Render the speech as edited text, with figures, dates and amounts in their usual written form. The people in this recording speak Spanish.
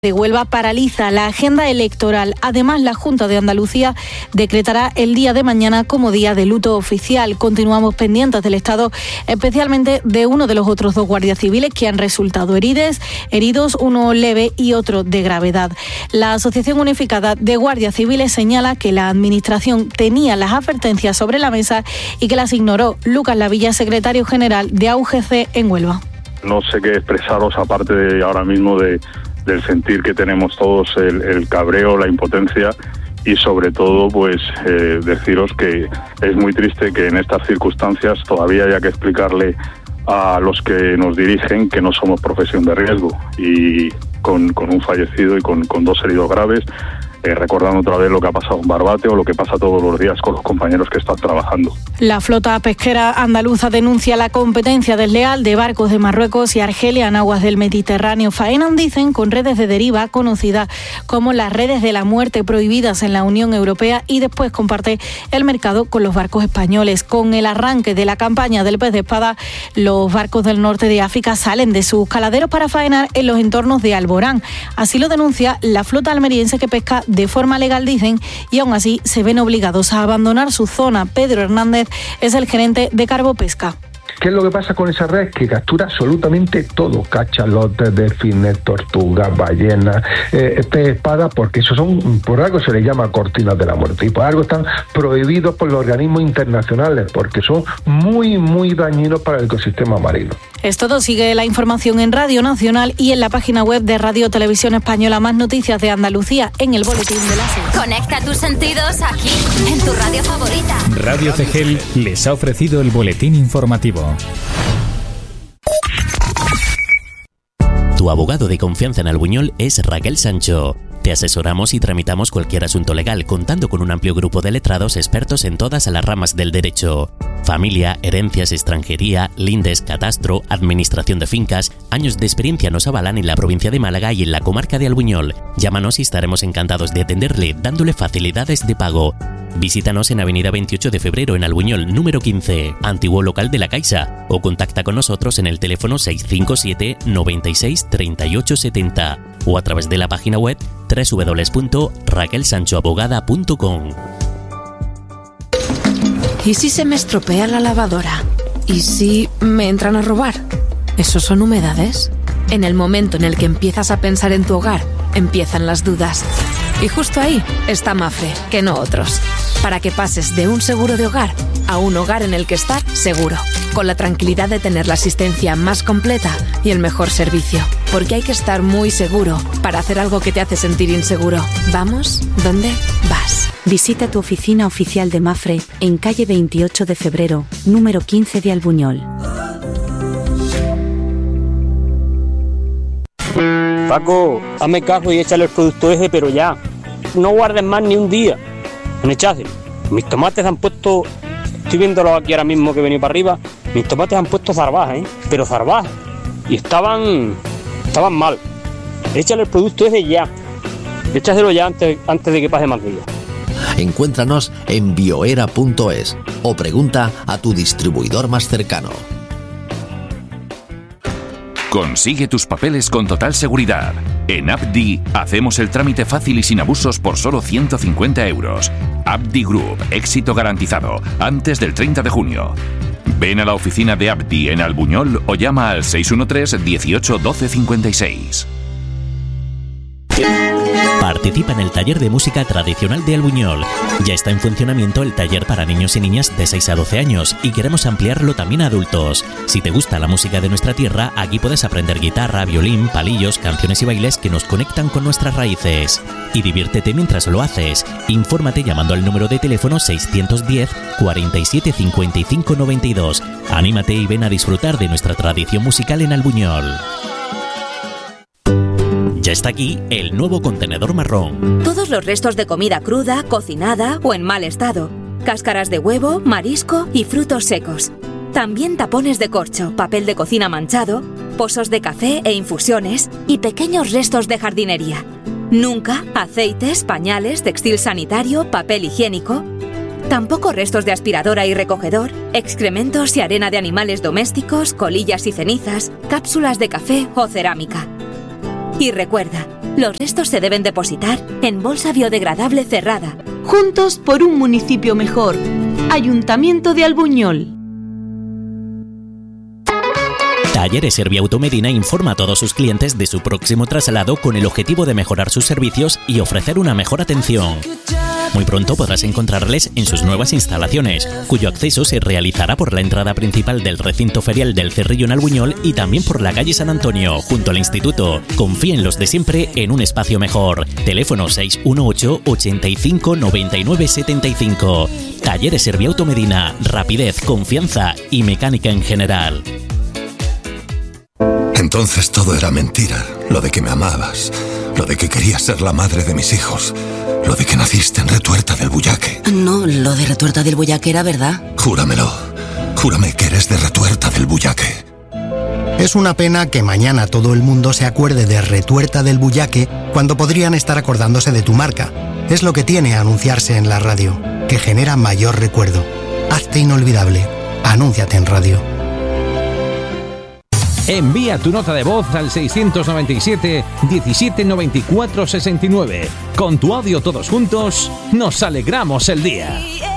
de Huelva paraliza la agenda electoral. Además, la Junta de Andalucía decretará el día de mañana como día de luto oficial. Continuamos pendientes del estado, especialmente de uno de los otros dos guardias civiles que han resultado heridos, uno leve y otro de gravedad. La Asociación Unificada de Guardias Civiles señala que la Administración tenía las advertencias sobre la mesa y que las ignoró. Lucas Lavilla, secretario general de AUGC en Huelva. No sé qué expresaros aparte de ahora mismo del sentir que tenemos todos, el cabreo, la impotencia y sobre todo pues deciros que es muy triste que en estas circunstancias todavía haya que explicarle a los que nos dirigen que no somos profesión de riesgo y con un fallecido y con dos heridos graves, recordando otra vez lo que ha pasado en Barbate o lo que pasa todos los días con los compañeros que están trabajando. La flota pesquera andaluza denuncia la competencia desleal de barcos de Marruecos y Argelia en aguas del Mediterráneo. Faenan, dicen, con redes de deriva conocidas como las redes de la muerte prohibidas en la Unión Europea y después comparte el mercado con los barcos españoles. Con el arranque de la campaña del pez de espada, los barcos del norte de África salen de sus caladeros para faenar en los entornos de Alborán. Así lo denuncia la flota almeriense que pesca de forma legal, dicen, y aún así se ven obligados a abandonar su zona. Pedro Hernández es el gerente de Carbopesca. ¿Qué es lo que pasa con esa red? Que captura absolutamente todo: cachalotes, delfines, tortugas, ballenas, pez espada, porque eso por algo se les llama cortinas de la muerte y por algo están prohibidos por los organismos internacionales, porque son muy, muy dañinos para el ecosistema marino. Es todo. Sigue la información en Radio Nacional y en la página web de Radio Televisión Española. Más noticias de Andalucía en el Boletín de las 6. Conecta tus sentidos aquí, en tu radio favorita. Radio CGEL les ha ofrecido el boletín informativo. Tu abogado de confianza en Albuñol es Raquel Sancho. Te asesoramos y tramitamos cualquier asunto legal, contando con un amplio grupo de letrados expertos en todas las ramas del derecho. Familia, herencias, extranjería, lindes, catastro, administración de fincas. Años de experiencia nos avalan en la provincia de Málaga y en la comarca de Albuñol. Llámanos y estaremos encantados de atenderle, dándole facilidades de pago. Visítanos en Avenida 28 de Febrero en Albuñol, número 15, antiguo local de la Caixa, o contacta con nosotros en el teléfono 657 96 38 70 o a través de la página web www.raquelsanchoabogada.com. ¿Y si se me estropea la lavadora? ¿Y si me entran a robar? ¿Esos son humedades? En el momento en el que empiezas a pensar en tu hogar, empiezan las dudas. Y justo ahí está Mapfre, que no otros. Para que pases de un seguro de hogar a un hogar en el que estar seguro, con la tranquilidad de tener la asistencia más completa y el mejor servicio. Porque hay que estar muy seguro para hacer algo que te hace sentir inseguro. Vamos, ¿dónde vas? Visita tu oficina oficial de Mapfre en calle 28 de Febrero, número 15 de Albuñol. Paco, hazme caso y échale el producto ese, pero ya. No guardes más ni un día. Me echaste. Mis tomates han puesto... Estoy viéndolo aquí ahora mismo que he venido para arriba. Mis tomates han puesto zarbajas, pero zarbajas. Y estaban mal. Échale el producto ese ya. Échaselo ya antes de que pase más días. Encuéntranos en bioera.es o pregunta a tu distribuidor más cercano. Consigue tus papeles con total seguridad. En Abdi hacemos el trámite fácil y sin abusos por solo 150 euros. Abdi Group, éxito garantizado, antes del 30 de junio. Ven a la oficina de Abdi en Albuñol o llama al 613 18 12 56. Participa en el taller de música tradicional de Albuñol. Ya está en funcionamiento el taller para niños y niñas de 6 a 12 años y queremos ampliarlo también a adultos. Si te gusta la música de nuestra tierra, aquí puedes aprender guitarra, violín, palillos, canciones y bailes que nos conectan con nuestras raíces. Y diviértete mientras lo haces. Infórmate llamando al número de teléfono 610 47 55 92. Anímate y ven a disfrutar de nuestra tradición musical en Albuñol. Ya está aquí el nuevo contenedor marrón. Todos los restos de comida cruda, cocinada o en mal estado. Cáscaras de huevo, marisco y frutos secos. También tapones de corcho, papel de cocina manchado, pozos de café e infusiones y pequeños restos de jardinería. Nunca aceites, pañales, textil sanitario, papel higiénico. Tampoco restos de aspiradora y recogedor, excrementos y arena de animales domésticos, colillas y cenizas, cápsulas de café o cerámica. Y recuerda, Los restos se deben depositar en bolsa biodegradable cerrada. Juntos por un municipio mejor. Ayuntamiento de Albuñol. Talleres Serviauto Medina informa a todos sus clientes de su próximo traslado con el objetivo de mejorar sus servicios y ofrecer una mejor atención. Muy pronto podrás encontrarles en sus nuevas instalaciones, cuyo acceso se realizará por la entrada principal del recinto ferial del Cerrillo en Albuñol y también por la calle San Antonio, junto al instituto. Confía en los de siempre en un espacio mejor. Teléfono 618 85 99 75. Talleres Serviauto Medina. Rapidez, confianza y mecánica en general. Entonces todo era mentira. Lo de que me amabas, lo de que querías ser la madre de mis hijos, lo de que naciste en Retuerta del Bullaque. No, lo de Retuerta del Bullaque era verdad. Júramelo. Júrame que eres de Retuerta del Bullaque. Es una pena que mañana todo el mundo se acuerde de Retuerta del Bullaque cuando podrían estar acordándose de tu marca. Es lo que tiene anunciarse en la radio, que genera mayor recuerdo. Hazte inolvidable. Anúnciate en radio. Envía tu nota de voz al 697 17 94 69. Con tu audio todos juntos, nos alegramos el día.